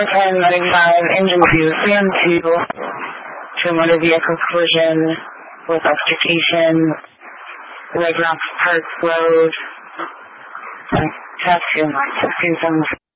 1095 engine 2, SAM 2, to a motor vehicle collision with extrication, Lake Rock Park Road, taxi 7.